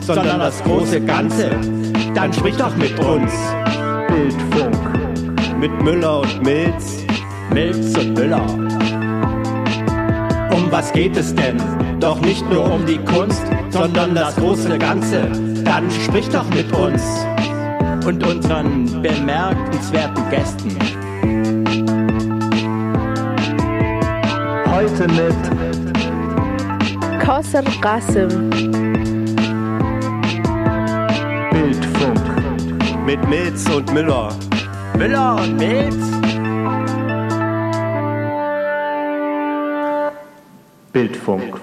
sondern das große Ganze. Dann sprich doch mit uns. Bildfunk. Mit Müller und Milz. Milz und Müller. Um was geht es denn? Doch nicht nur um die Kunst, sondern das große Ganze. Dann sprich doch mit uns. Und unseren bemerkenswerten Gästen. Heute mit Kausar Qasim. Bildfunk. Mit Milz und Müller. Müller und Milz. Bildfunk.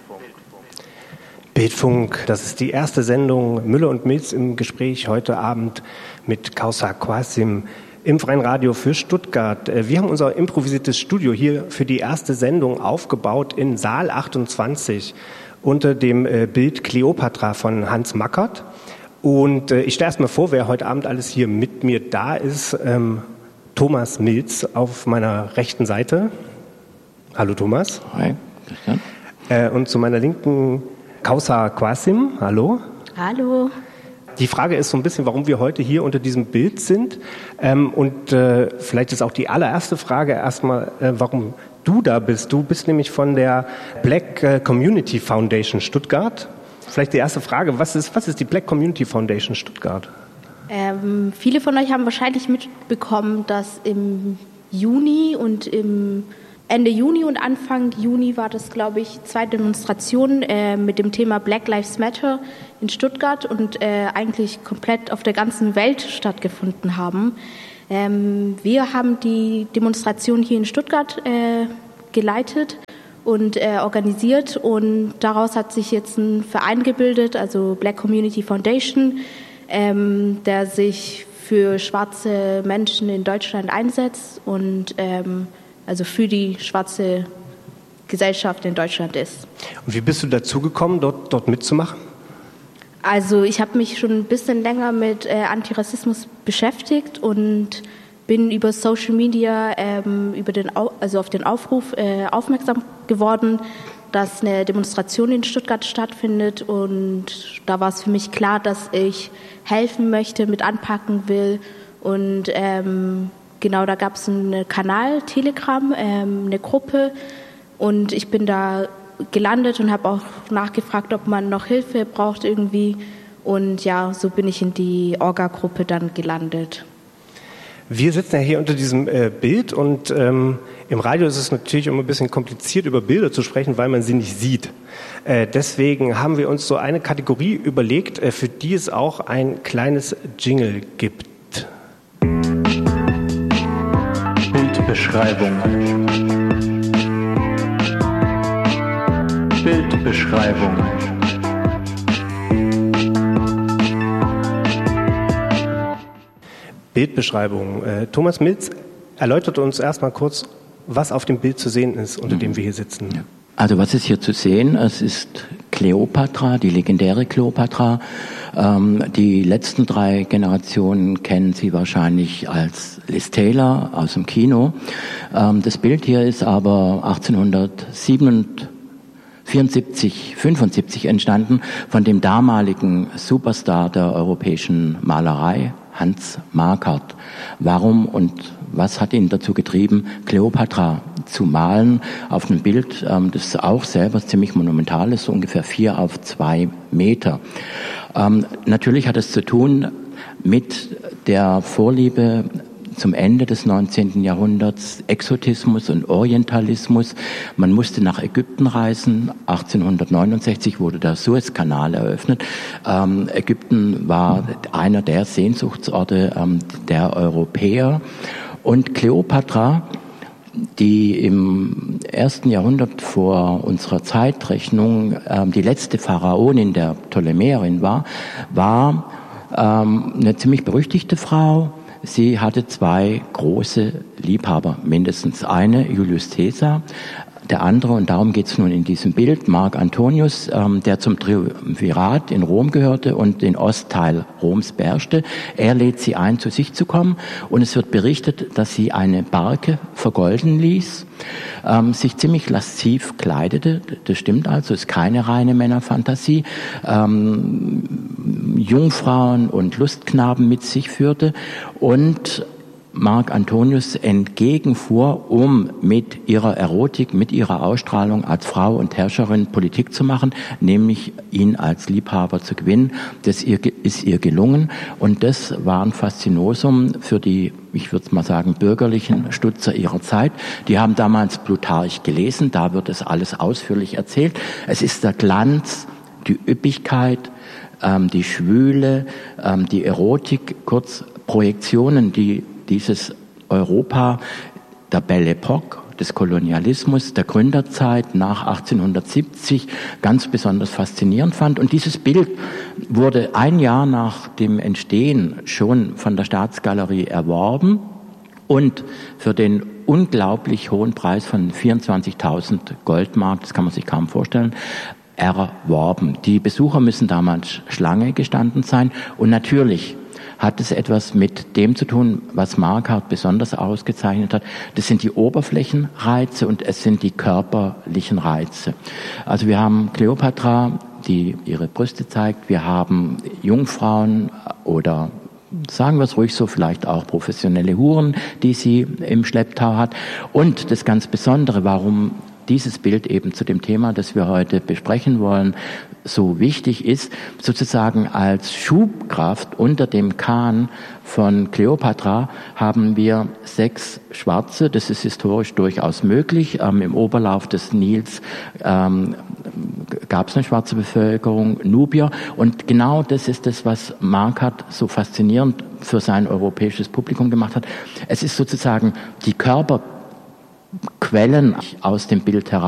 Bildfunk, das ist die erste Sendung Müller und Milz im Gespräch heute Abend mit Kausar Qasim im Freien Radio für Stuttgart. Wir haben unser improvisiertes Studio hier für die erste Sendung aufgebaut in Saal 28 unter dem Bild Kleopatra von Hans Mackert. Und ich stelle erst mal vor, wer heute Abend alles hier mit mir da ist. Thomas Milz auf meiner rechten Seite. Hallo Thomas. Hi. Und zu meiner Linken Kausar Qasim. Hallo. Hallo. Die Frage ist so ein bisschen, warum wir heute hier unter diesem Bild sind. Vielleicht ist auch die allererste Frage erstmal, warum du da bist. Du bist nämlich von der Black Community Foundation Stuttgart. Vielleicht die erste Frage, was ist die Black Community Foundation Stuttgart? Viele von euch haben wahrscheinlich mitbekommen, dass im Juni und im Ende Juni und Anfang Juni war das, glaube ich, 2 Demonstrationen mit dem Thema Black Lives Matter in Stuttgart und eigentlich komplett auf der ganzen Welt stattgefunden haben. Wir haben die Demonstration hier in Stuttgart geleitet und organisiert und daraus hat sich jetzt ein Verein gebildet, also Black Community Foundation, der sich für schwarze Menschen in Deutschland einsetzt und also für die schwarze Gesellschaft in Deutschland ist. Und wie bist du dazu gekommen, dort mitzumachen? Also ich habe mich schon ein bisschen länger mit Antirassismus beschäftigt und bin über Social Media auf den Aufruf aufmerksam geworden, dass eine Demonstration in Stuttgart stattfindet. Und da war es für mich klar, dass ich helfen möchte, mit anpacken will. Und genau, da gab es einen Kanal, Telegram, eine Gruppe und ich bin da gelandet und habe auch nachgefragt, ob man noch Hilfe braucht irgendwie und ja, so bin ich in die Orga-Gruppe dann gelandet. Wir sitzen ja hier unter diesem Bild und im Radio ist es natürlich immer ein bisschen kompliziert, über Bilder zu sprechen, weil man sie nicht sieht. Deswegen haben wir uns so eine Kategorie überlegt, für die es auch ein kleines Jingle gibt. Bildbeschreibung. Bildbeschreibung. Bildbeschreibung. Thomas Milz erläutert uns erstmal kurz, was auf dem Bild zu sehen ist, unter dem wir hier sitzen. Ja. Also was ist hier zu sehen? Es ist Kleopatra, die legendäre Kleopatra. Die letzten 3 Generationen kennen sie wahrscheinlich als Liz Taylor aus dem Kino. Das Bild hier ist aber 1875 entstanden von dem damaligen Superstar der europäischen Malerei, Hans Mackert. Warum und was hat ihn dazu getrieben, Kleopatra zu malen auf einem Bild, das auch selber ziemlich monumental ist, so ungefähr 4 auf 2 Meter. Natürlich hat es zu tun mit der Vorliebe zum Ende des 19. Jahrhunderts, Exotismus und Orientalismus. Man musste nach Ägypten reisen. 1869 wurde der Suezkanal eröffnet. Ägypten war einer der Sehnsuchtsorte der Europäer. Und Kleopatra, die im 1. Jahrhundert vor unserer Zeitrechnung die letzte Pharaonin der Ptolemäerin war eine ziemlich berüchtigte Frau. Sie hatte 2 große Liebhaber, mindestens eine, Julius Caesar, der andere, und darum geht es nun in diesem Bild, Marc Antonius, der zum Triumvirat in Rom gehörte und den Ostteil Roms beherrschte. Er lädt sie ein, zu sich zu kommen, und es wird berichtet, dass sie eine Barke vergolden ließ, sich ziemlich lasziv kleidete, das stimmt also, ist keine reine Männerfantasie, Jungfrauen und Lustknaben mit sich führte und Marc Antonius entgegenfuhr, um mit ihrer Erotik, mit ihrer Ausstrahlung als Frau und Herrscherin Politik zu machen, nämlich ihn als Liebhaber zu gewinnen. Das ist ihr gelungen, und das war ein Faszinosum für die, ich würde mal sagen, bürgerlichen Stutzer ihrer Zeit. Die haben damals Plutarch gelesen, da wird es alles ausführlich erzählt. Es ist der Glanz, die Üppigkeit, die Schwüle, die Erotik, kurz Projektionen, die dieses Europa der Belle Époque, des Kolonialismus, der Gründerzeit nach 1870 ganz besonders faszinierend fand. Und dieses Bild wurde ein Jahr nach dem Entstehen schon von der Staatsgalerie erworben und für den unglaublich hohen Preis von 24.000 Goldmark, das kann man sich kaum vorstellen, erworben. Die Besucher müssen damals Schlange gestanden sein, und natürlich hat es etwas mit dem zu tun, was Marquardt besonders ausgezeichnet hat. Das sind die Oberflächenreize und es sind die körperlichen Reize. Also wir haben Kleopatra, die ihre Brüste zeigt. Wir haben Jungfrauen oder, sagen wir es ruhig so, vielleicht auch professionelle Huren, die sie im Schlepptau hat. Und das ganz Besondere, warum dieses Bild eben zu dem Thema, das wir heute besprechen wollen, so wichtig ist, sozusagen als Schubkraft unter dem Kahn von Kleopatra haben wir 6 Schwarze, das ist historisch durchaus möglich. Im Oberlauf des Nils gab es eine schwarze Bevölkerung, Nubier, und genau das ist das, was Marquardt so faszinierend für sein europäisches Publikum gemacht hat. Es ist sozusagen die Körperquellen aus dem Bild heraus